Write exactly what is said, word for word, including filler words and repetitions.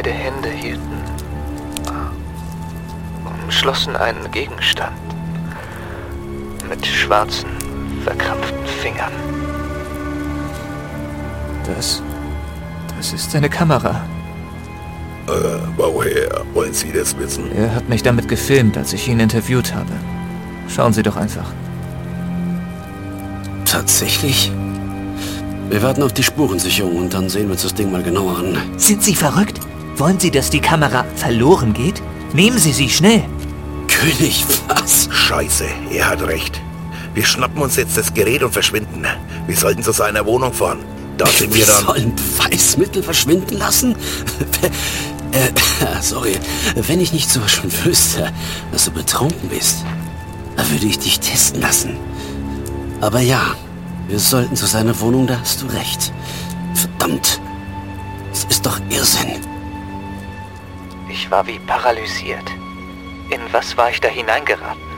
Beide Hände hielten umschlossen einen Gegenstand mit schwarzen, verkrampften Fingern. Das... das ist seine Kamera. Äh, woher wollen Sie das wissen? Er hat mich damit gefilmt, als ich ihn interviewt habe. Schauen Sie doch einfach. Tatsächlich? Wir warten auf die Spurensicherung und dann sehen wir uns das Ding mal genauer an. Sind Sie verrückt? Wollen Sie, dass die Kamera verloren geht? Nehmen Sie sie schnell. König, was? Scheiße, er hat recht. Wir schnappen uns jetzt das Gerät und verschwinden. Wir sollten zu seiner Wohnung fahren. Da sind wir dann... Wir sollen Beweismittel verschwinden lassen? äh, sorry, wenn ich nicht so schon wüsste, dass du betrunken bist, dann würde ich dich testen lassen. Aber ja, wir sollten zu seiner Wohnung, da hast du recht. Verdammt, das ist doch Irrsinn. Ich war wie paralysiert. In was war ich da hineingeraten?